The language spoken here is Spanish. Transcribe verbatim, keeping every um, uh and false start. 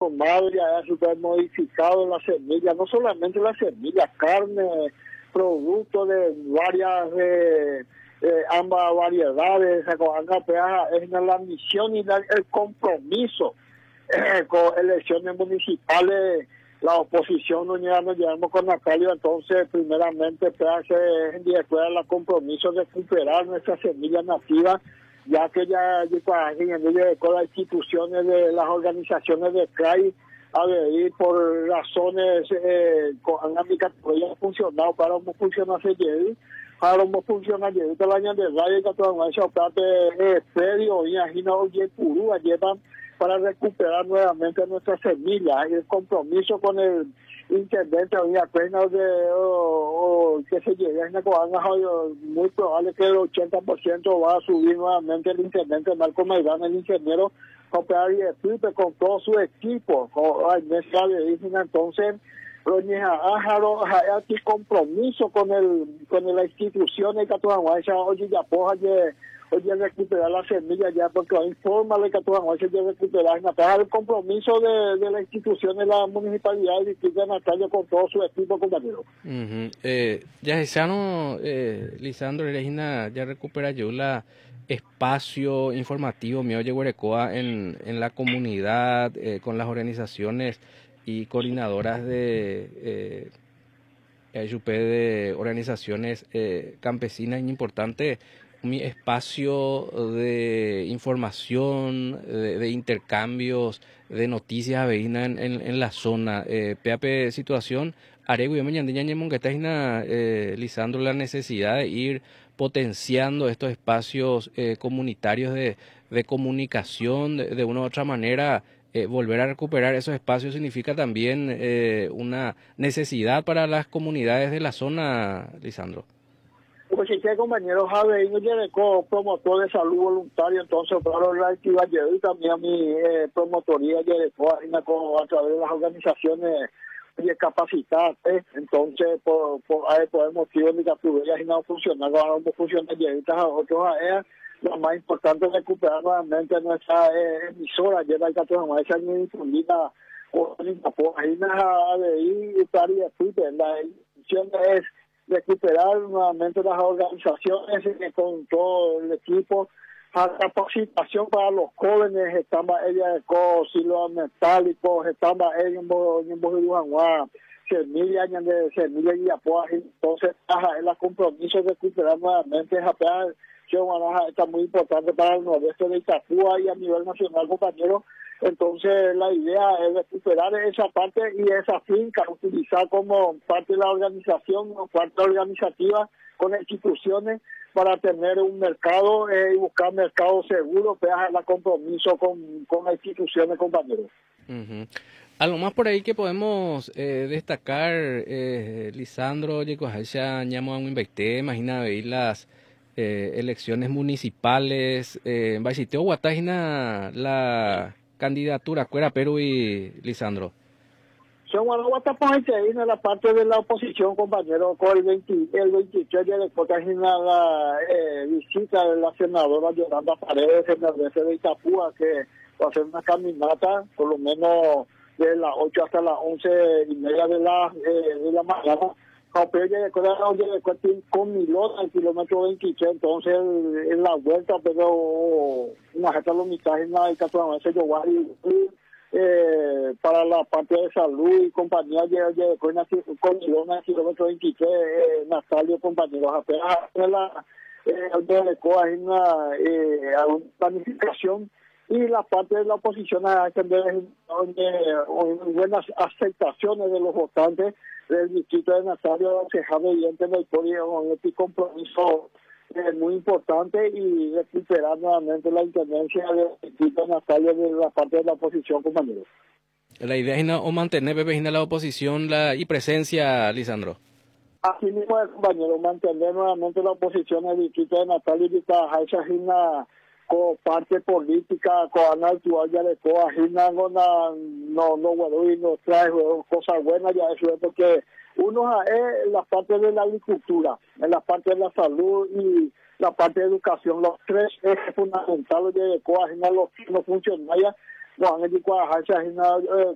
transformado, ya es súper modificado la semilla, no solamente la semilla, carne, producto de varias, eh, eh, ambas variedades, es la misión y la, el compromiso eh, con elecciones municipales. La oposición no llegamos, llegamos con Natalio, entonces primeramente se después el compromiso de recuperar nuestras semillas nativas, ya que ya con las instituciones de las organizaciones de C R A I a ver, por razones eh, con la categoría funcionado para cómo funciona ese lleve, para cómo funciona lleve, el año de radio que todo el mundo se predio y imagina oye Purú llevan para recuperar nuevamente nuestras semillas y el compromiso con el intendente hoy apenas de o, o que se llegue a muy probable que el ochenta por ciento va a subir nuevamente el intendente Marco Maidana, el ingeniero operar y Felipe con todo su equipo con mesa de Isla. Entonces aquí compromiso con el con la institución de Catuanguacha oye ya poja oye recuperar la semilla ya porque informa de Catuanguacha ya recuperar el compromiso de, de la institución de la municipalidad y distrito de Natalia con todo su equipo compañero. Uh-huh. eh, ya Sano, eh, Lisandro Regina ya recupera yo la espacio informativo mío Yeguarecoa en, en la comunidad eh, con las organizaciones y coordinadoras de eh, de organizaciones eh, campesinas. Es importante mi espacio de información, de, de intercambios, de noticias aveína en, en, en la zona. Eh, P A P situación, Aregu y Mañandiña Ñemonguetaina, eh, Lisandro, la necesidad de ir potenciando estos espacios eh, comunitarios de, de comunicación, de, de una u otra manera. Eh, volver a recuperar esos espacios significa también eh, una necesidad para las comunidades de la zona, Lisandro. Pues si que compañero Javier Yereco, promotor de salud voluntario, entonces claro, la actividad y también mi eh, promotoría Yereco a través de las organizaciones de capacitar, ¿eh? Entonces por, por, por el motivo de que ya no funcionar, no funciona Yereco a otros a lo más importante es recuperar nuevamente nuestra eh, emisora, ya la Catuanguacha esa ni difundida o ni página de ahí y tal y así, la intención es recuperar nuevamente las organizaciones eh, con todo el equipo, a capacitación para los jóvenes, estamos ella de silos metálicos, estamos ella en Bojuanguá, semilla de semilla y apoyo, entonces es el compromiso de recuperar nuevamente esa está muy importante para el nordeste de Itapúa y a nivel nacional, compañero. Entonces la idea es recuperar esa parte y esa finca, utilizar como parte de la organización, parte organizativa con instituciones para tener un mercado eh, y buscar mercado seguro, pues el compromiso con, con las instituciones, compañeros. Uh-huh. Algo más por ahí que podemos eh, destacar, eh, Lisandro, Yecojacha, Ñamo a un Inveité, imagina veis las Eh, elecciones municipales, eh, en Baixiteo, Guatajina, la candidatura, Cuera Perú y Lisandro. Son en la parte de la oposición, compañero, con el, veinte, el veintitrés de Guatajina la eh, visita de la senadora Yolanda Paredes en el D C de Itapúa, que va a hacer una caminata, por lo menos de las ocho hasta las once y media de la, eh, de la mañana. Con Milón al kilómetro veintitrés, entonces en la vuelta, pero una gente lo mitad en la Catuanguacha eh, para la parte de salud y compañía de con Milón al kilómetro veintitrés, eh, Natalio, compañeros, apenas la de una eh, planificación y la parte de la oposición a tener buenas aceptaciones de los votantes del distrito de Nazario, se ha evidente la historia con este compromiso eh, muy importante y recuperar nuevamente la intendencia del distrito de Nazario de la parte de la oposición, compañeros. La idea es no, o mantener, Pepe, la oposición la, y presencia, Lisandro. Así mismo, compañero, mantener nuevamente la oposición del distrito de Nazario y trabajar esa agenda con parte política, con la actual ya de toda agenda, no, no, no, bueno, y nos trae cosas buenas ya eso es porque uno es en la parte de la agricultura, en la parte de la salud y la parte de educación, los tres ejes fundamentales de toda agenda, los que no funcionan ya, no han hecho esa agenda